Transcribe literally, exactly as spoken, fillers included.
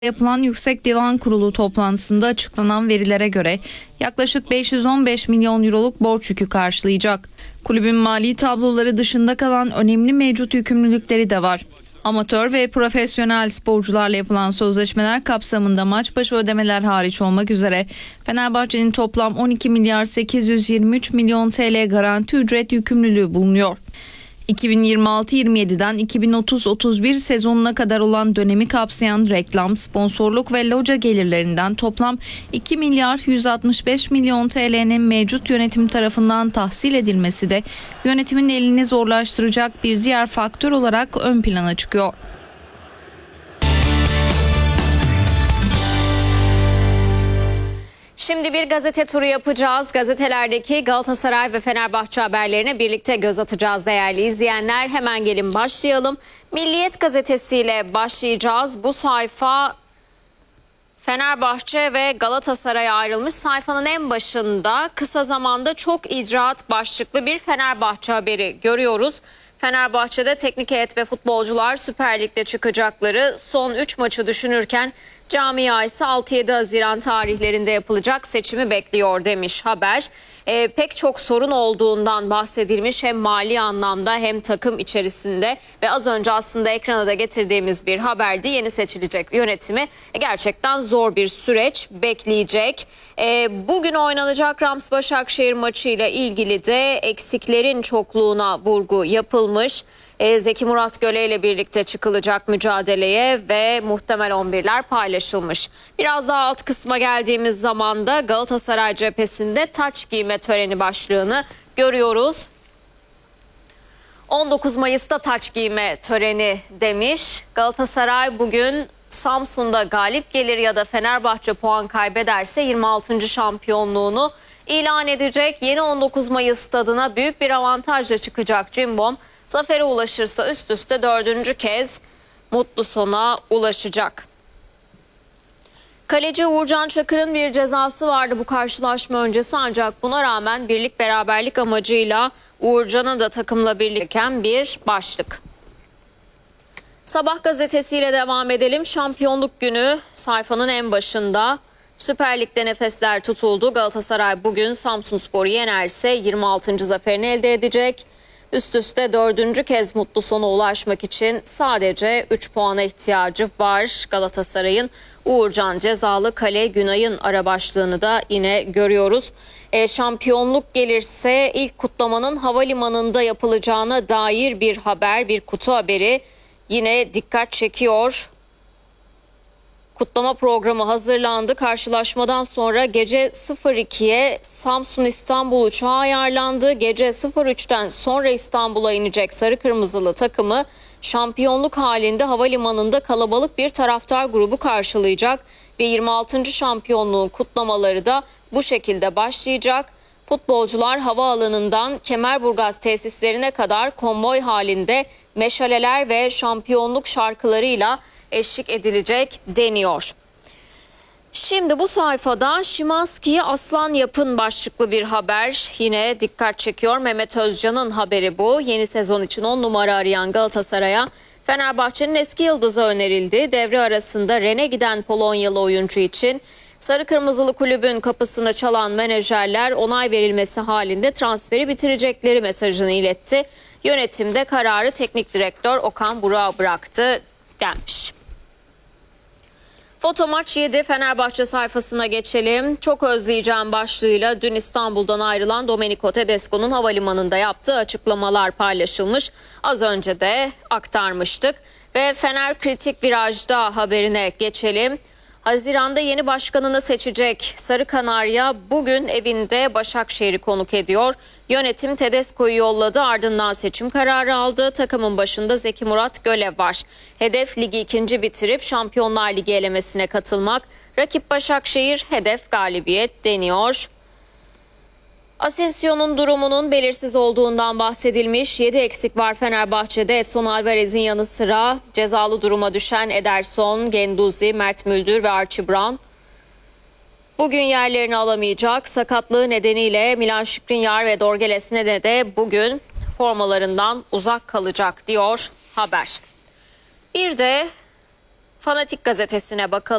Yapılan Yüksek Divan Kurulu toplantısında açıklanan verilere göre yaklaşık beş yüz on beş milyon euroluk borç yükü karşılayacak. Kulübün mali tabloları dışında kalan önemli mevcut yükümlülükleri de var. Amatör ve profesyonel sporcularla yapılan sözleşmeler kapsamında maç başı ödemeler hariç olmak üzere Fenerbahçe'nin toplam on iki milyar sekiz yüz yirmi üç milyon T L garanti ücret yükümlülüğü bulunuyor. iki bin yirmi altı yirmi yedi'den iki bin otuz otuz bir sezonuna kadar olan dönemi kapsayan reklam, sponsorluk ve loca gelirlerinden toplam iki milyar yüz altmış beş milyon T L'nin mevcut yönetim tarafından tahsil edilmesi de yönetimin elini zorlaştıracak bir diğer faktör olarak ön plana çıkıyor. Şimdi bir gazete turu yapacağız. Gazetelerdeki Galatasaray ve Fenerbahçe haberlerine birlikte göz atacağız değerli izleyenler. Hemen gelin başlayalım. Milliyet gazetesiyle başlayacağız. Bu sayfa Fenerbahçe ve Galatasaray'a ayrılmış. Sayfanın en başında kısa zamanda çok icraat başlıklı bir Fenerbahçe haberi görüyoruz. Fenerbahçe'de teknik heyet ve futbolcular Süper Lig'de çıkacakları son üç maçı düşünürken camia ise altı yedi Haziran tarihlerinde yapılacak seçimi bekliyor demiş haber. E, pek çok sorun olduğundan bahsedilmiş hem mali anlamda hem takım içerisinde ve az önce aslında ekrana da getirdiğimiz bir haberdi. Yeni seçilecek yönetimi e, gerçekten zor bir süreç bekleyecek. E, bugün oynanacak Rams Başakşehir maçıyla ilgili de eksiklerin çokluğuna vurgu yapılmış. Zeki Murat Göle ile birlikte çıkılacak mücadeleye ve muhtemel on birler paylaşılmış. Biraz daha alt kısma geldiğimiz zaman da Galatasaray cephesinde taç giyme töreni başlığını görüyoruz. on dokuz Mayıs'ta taç giyme töreni demiş. Galatasaray bugün Samsun'da galip gelir ya da Fenerbahçe puan kaybederse yirmi altıncı şampiyonluğunu ilan edecek. Yeni on dokuz Mayıs stadına büyük bir avantajla çıkacak Cimbom. Zafere ulaşırsa üst üste dördüncü kez mutlu sona ulaşacak. Kaleci Uğurcan Çakır'ın bir cezası vardı bu karşılaşma öncesi, ancak buna rağmen birlik beraberlik amacıyla Uğurcan'ın da takımla birlikteyken bir başlık. Sabah gazetesiyle devam edelim. Şampiyonluk günü sayfanın en başında. Süper Lig'de nefesler tutuldu. Galatasaray bugün Samsunspor'u yenerse yirmi altıncı zaferini elde edecek. Üst üste dördüncü kez mutlu sona ulaşmak için sadece üç puana ihtiyacı var Galatasaray'ın. Uğurcan cezalı, Kale Günay'ın ara başlığını da yine görüyoruz. E, şampiyonluk gelirse ilk kutlamanın havalimanında yapılacağına dair bir haber, bir kutu haberi yine dikkat çekiyor. Kutlama programı hazırlandı. Karşılaşmadan sonra gece sıfır ikiye Samsun İstanbul uçağı ayarlandı. Gece sıfır üçten sonra İstanbul'a inecek sarı kırmızılı takımı şampiyonluk halinde havalimanında kalabalık bir taraftar grubu karşılayacak ve yirmi altıncı şampiyonluğun kutlamaları da bu şekilde başlayacak. Futbolcular havaalanından Kemerburgaz tesislerine kadar konvoy halinde meşaleler ve şampiyonluk şarkılarıyla eşlik edilecek deniyor. Şimdi bu sayfada Şimanski'yi aslan yapın başlıklı bir haber yine dikkat çekiyor. Mehmet Özcan'ın haberi bu. Yeni sezon için on numara arayan Galatasaray'a Fenerbahçe'nin eski yıldızı önerildi. Devre arasında Rennes'e giden Polonyalı oyuncu için Sarı Kırmızılı kulübün kapısını çalan menajerler onay verilmesi halinde transferi bitirecekleri mesajını iletti. Yönetimde kararı teknik direktör Okan Burak'a bıraktı denmiş. Fotomaç yedi Fenerbahçe sayfasına geçelim. Çok özleyeceğim başlığıyla dün İstanbul'dan ayrılan Domenico Tedesco'nun havalimanında yaptığı açıklamalar paylaşılmış. Az önce de aktarmıştık. Ve Fener kritik virajda haberine geçelim. Haziran'da yeni başkanını seçecek Sarı Kanarya bugün evinde Başakşehir'i konuk ediyor. Yönetim Tedesco'yu yolladı, ardından seçim kararı aldı. Takımın başında Zeki Murat Göle var. Hedef ligi ikinci bitirip Şampiyonlar Ligi elemesine katılmak. Rakip Başakşehir, hedef galibiyet deniyor. Asensio'nun durumunun belirsiz olduğundan bahsedilmiş. yedi eksik var Fenerbahçe'de. Edson Alvarez'in yanı sıra cezalı duruma düşen Ederson, Genduzi, Mert Müldür ve Archie Brown bugün yerlerini alamayacak. Sakatlığı nedeniyle Milan Skriniar ve Dorgeles Nede de bugün formalarından uzak kalacak diyor haber. Bir de Fanatik gazetesine bakalım.